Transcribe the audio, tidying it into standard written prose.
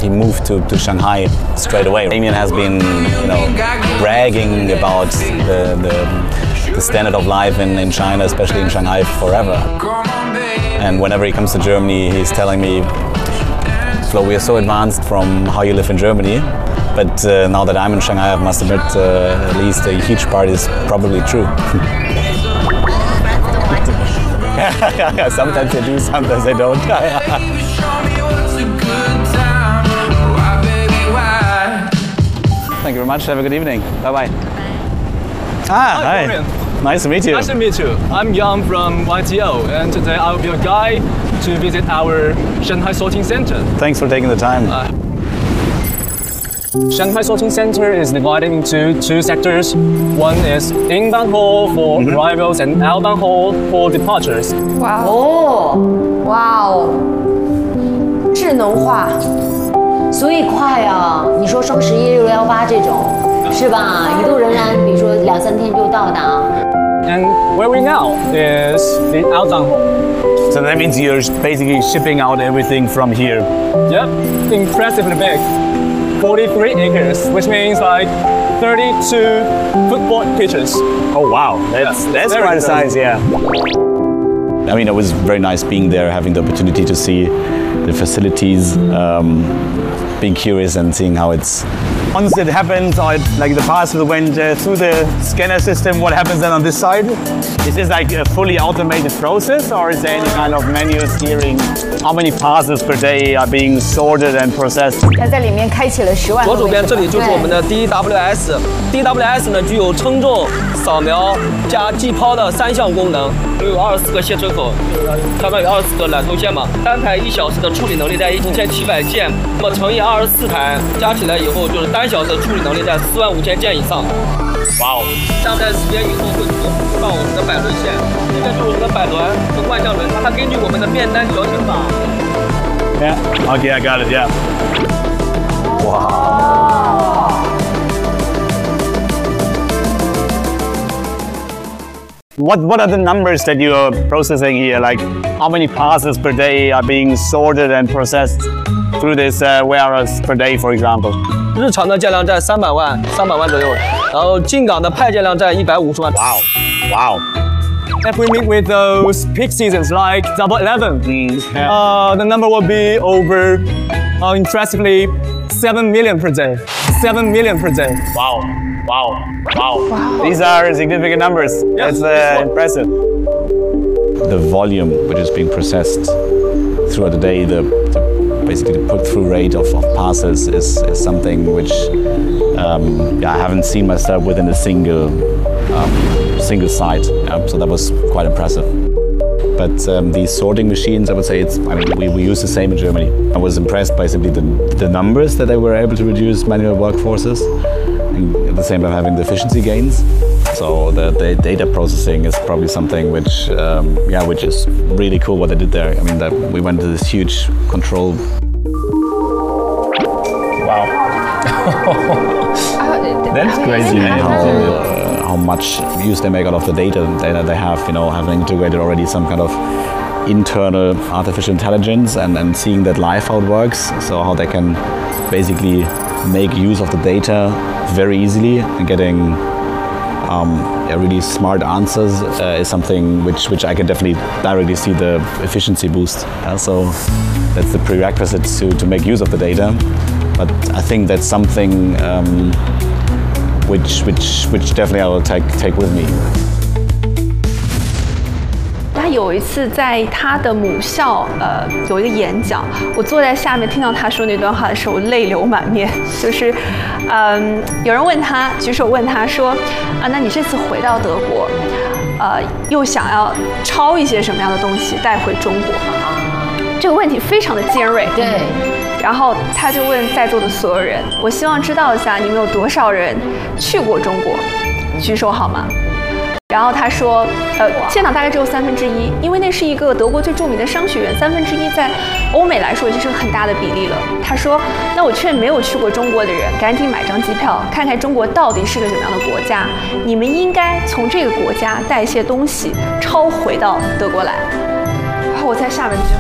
he moved to Shanghai straight away. Damien has been, bragging about the standard of life in China, especially in Shanghai, forever. And whenever he comes to Germany, he's telling me, Flo, we are so advanced from how you live in Germany. But now that I'm in Shanghai, I must admit, at least a huge part is probably true. Sometimes they do, sometimes they don't. Thank you very much. Have a good evening. Bye-bye. Hi. Florian. Nice to meet you. Nice to meet you. I'm Yang from YTO, and today I will be your guide to visit our Shanghai Sorting Center. Thanks for taking the time. Shanghai Sorting Center is divided into two sectors. One is inbound hall for arrivals and outbound hall for departures. Wow. 哇哦，智能化，所以快啊！你说双11、618这种，是吧？移动人员，比如说2、3天就到达。 And where we now is the outbound hall. So that means you're basically shipping out everything from here. Yep, impressively big. 43 acres, which means like 32 football pitches. Oh wow, that's quite a size, yeah. I mean, it was very nice being there, having the opportunity to see the facilities, being curious and seeing how it's. Once it happens, or like the parcel went through the scanner system, what happens then on this side? Is this like a fully automated process, or is there any kind of manual steering? How many parcels per day are being sorted and processed? 他在里面开启了10万。 左手边这里就是我们的 DWS。DWS 呢具有称重、扫描加计抛的3项功能，有24个卸车口，相当于24个揽收线嘛。单台1小时的处理能力在1700件，那么乘以24台，加起来以后就是单小时的处理能力在45000件以上。哇哦！下载时间以后会释放我们的摆轮线，这个就是我们的摆轮和万向轮，它根据我们的面单调节法。 Yeah. Okay, I got it. Yeah. Wow. What are the numbers that you are processing here? Like how many parcels per day are being sorted and processed through this warehouse per day, for example? 日常的件量在300万左右，然后进港的派件量在150万。 Wow. Wow. If we meet with those peak seasons like Double 11, the number will be over, impressively, 7 million per day. 7 million per day. Wow. Wow. Wow. Wow. These are significant numbers. Yes, That's impressive. The volume which is being processed throughout the day, basically the put-through rate of parcels is something which I haven't seen myself within a single site. So that was quite impressive. But these sorting machines, I would say, we use the same in Germany. I was impressed by simply the numbers that they were able to reduce manual workforces, and at the same time having the efficiency gains. So the data processing is probably something which is really cool what they did there. I mean, we went to this huge control. Wow. That's crazy, man. How much use they make out of the data they have, having integrated already some kind of internal artificial intelligence and seeing that live how it works. So how they can basically make use of the data very easily and getting really smart answers is something which I can definitely directly see the efficiency boost. So that's the prerequisite to make use of the data. But I think that's something which definitely I will take with me. 他有一次在他的母校，有一个演讲，我坐在下面听到他说那段话的时候，我泪流满面。就是，有人问他，举手问他说，那你这次回到德国，又想要抄一些什么样的东西带回中国？这个问题非常的尖锐。 对。 然后他就问在座的所有人，我希望知道一下你们有多少人去过中国，举手好吗？然后他说，现场大概只有1/3，因为那是一个德国最著名的商学院，1/3在欧美来说已经是个很大的比例了。他说，那我劝没有去过中国的人赶紧买张机票，看看中国到底是个什么样的国家，你们应该从这个国家带一些东西抄回到德国来。然后我在下面就。